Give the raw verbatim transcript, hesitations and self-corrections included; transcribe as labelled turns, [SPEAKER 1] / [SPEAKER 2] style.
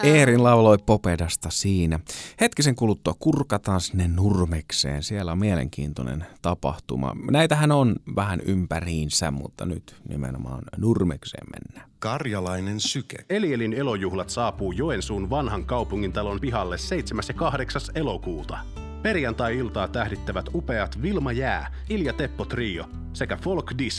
[SPEAKER 1] Eerin lauloi Popedasta siinä. Hetkisen kuluttua kurkataan sinne Nurmekseen. Siellä on mielenkiintoinen tapahtuma. Näitähän on vähän ympäriinsä, mutta nyt nimenomaan Nurmekseen mennään.
[SPEAKER 2] Karjalainen syke.
[SPEAKER 3] Elielin elojuhlat saapuu Joensuun vanhan kaupungintalon pihalle seitsemäs ja kahdeksas elokuuta. Perjantai-iltaa tähdittävät upeat Vilma Jää, Ilja Teppo Trio sekä Folk Disco.